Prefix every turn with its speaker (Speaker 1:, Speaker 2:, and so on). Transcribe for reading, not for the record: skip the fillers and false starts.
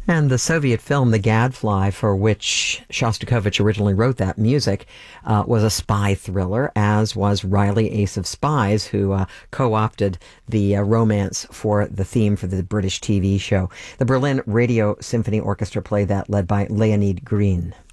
Speaker 1: And the Soviet film The Gadfly, for which Shostakovich originally wrote that music, was a spy thriller, as was Riley Ace of Spies, who co-opted the romance for the theme for the British TV show. The Berlin Radio Symphony Orchestra played that, led by Leonid Green.